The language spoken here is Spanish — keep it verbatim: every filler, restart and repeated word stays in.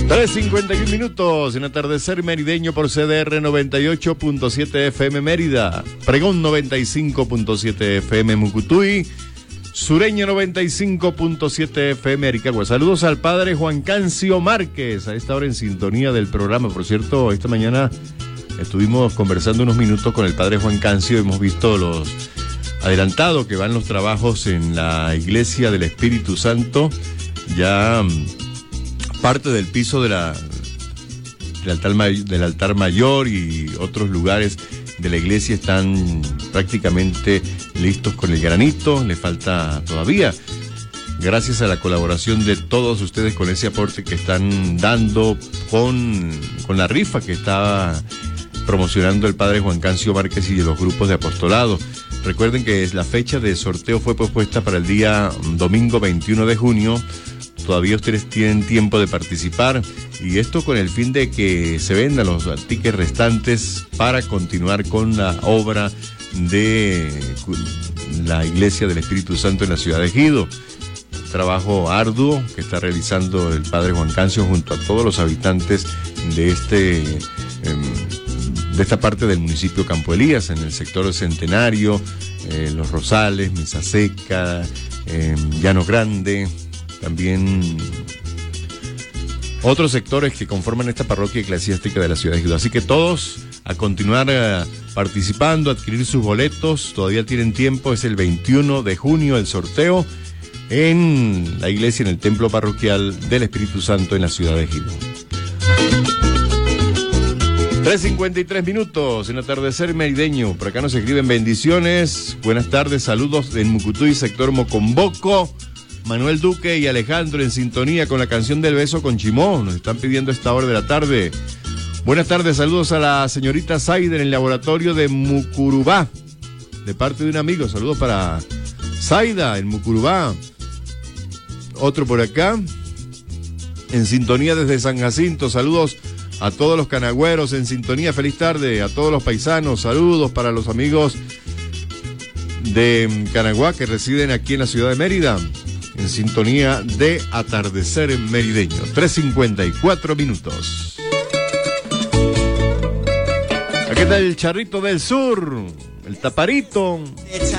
tres cincuenta y un minutos en atardecer merideño por C D R noventa y ocho punto siete F M Mérida, Pregón noventa y cinco punto siete F M Mucutuy, Sureño noventa y cinco punto siete F M Aricagua. Saludos al padre Juan Cancio Márquez, a esta hora en sintonía del programa. Por cierto, esta mañana estuvimos conversando unos minutos con el padre Juan Cancio, hemos visto los adelantados que van los trabajos en la Iglesia del Espíritu Santo, ya parte del piso de la, del, altar, del altar mayor y otros lugares de la iglesia están prácticamente listos con el granito, le falta todavía. Gracias a la colaboración de todos ustedes con ese aporte que están dando con, con la rifa que está promocionando el padre Juan Cancio Márquez y los grupos de apostolado. Recuerden que la fecha de sorteo fue propuesta para el día domingo veintiuno de junio. Todavía ustedes tienen tiempo de participar y esto con el fin de que se vendan los tickets restantes para continuar con la obra de la Iglesia del Espíritu Santo en la ciudad de Ejido. Trabajo arduo que está realizando el padre Juan Cancio junto a todos los habitantes de este de esta parte del municipio Campo Elías, en el sector Centenario, eh, Los Rosales, Mesa Seca, eh, Llano Grande. También otros sectores que conforman esta parroquia eclesiástica de la ciudad de Ejido. Así que todos a continuar uh, participando, adquirir sus boletos, todavía tienen tiempo, es el veintiuno de junio el sorteo en la iglesia, en el templo parroquial del Espíritu Santo en la ciudad de Ejido. tres cincuenta y tres minutos en atardecer merideño. Por acá nos escriben bendiciones, buenas tardes, saludos en Mucutuy, sector Mocomboco. Manuel Duque y Alejandro en sintonía con la canción del beso con Chimó. Nos están pidiendo a esta hora de la tarde. Buenas tardes, saludos a la señorita Zaida en el laboratorio de Mucurubá. De parte de un amigo, saludos para Zaida en Mucurubá. Otro por acá. En sintonía desde San Jacinto, saludos a todos los canagüeros en sintonía. Feliz tarde a todos los paisanos. Saludos para los amigos de Canaguá que residen aquí en la ciudad de Mérida. En sintonía de atardecer en merideño. tres cincuenta y cuatro minutos. Aquí está el charrito del sur, el taparito.